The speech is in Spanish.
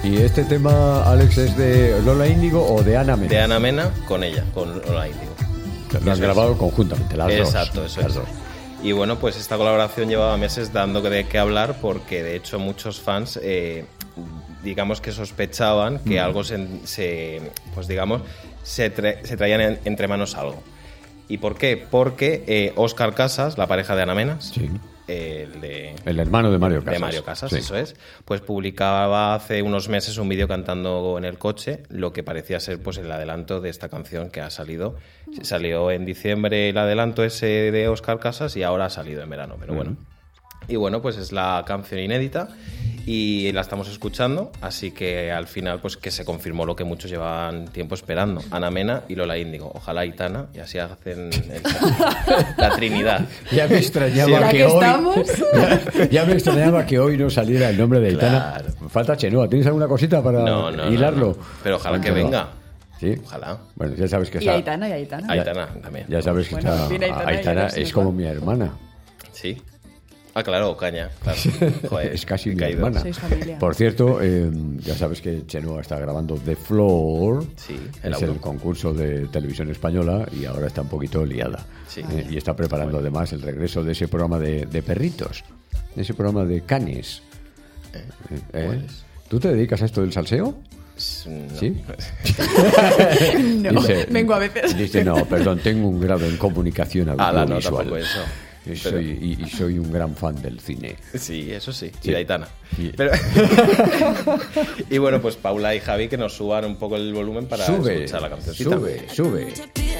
¿Y este tema, Alex, es de Lola Índigo o de Ana Mena? De Ana Mena con ella, con Lola Índigo. Lo has grabado conjuntamente, las dos. Exacto, eso es. Y bueno, pues esta colaboración llevaba meses dando de qué hablar porque de hecho muchos fans digamos que sospechaban que algo se traían entre manos algo. ¿Y por qué? Porque Óscar Casas, la pareja de Ana Mena, sí. El hermano de Mario Casas. De Mario Casas, sí. Eso es. Pues publicaba hace unos meses un vídeo cantando en el coche, lo que parecía ser pues el adelanto de esta canción que ha salido. Salió en diciembre el adelanto ese de Óscar Casas y ahora ha salido en verano, pero bueno. Y bueno, pues es la canción inédita y la estamos escuchando, así que al final pues que se confirmó lo que muchos llevaban tiempo esperando, Ana Mena y Lola Índigo, ojalá Aitana, y así hacen la Trinidad. Ya me extrañaba ya me extrañaba que hoy no saliera el nombre de Aitana. Claro. Falta Chenoa, ¿tienes alguna cosita para hilarlo? No. Pero ojalá que venga. ¿Sí? Ojalá. Bueno, ya sabes que está... Y Aitana. Aitana también. Ya sabes que Aitana es como mi hermana. Sí. Ah, claro, Ocaña. Claro. Joder, es casi mi hermana. Sois familia. Por cierto, ya sabes que Chenoa está grabando The Floor. Sí, es el concurso de televisión española y ahora está un poquito liada. Sí. Y está preparando además el regreso de ese programa de perritos, de ese programa de canes. ¿Tú te dedicas a esto del salseo? No. ¿Sí? No, vengo a veces. Dice, no, perdón, tengo un grado en comunicación audiovisual. No, eso. Soy un gran fan del cine. Sí, eso sí. Y de Aitana. Pero... y bueno, pues Paula y Javi que nos suban un poco el volumen para escuchar la cancioncita. Sube.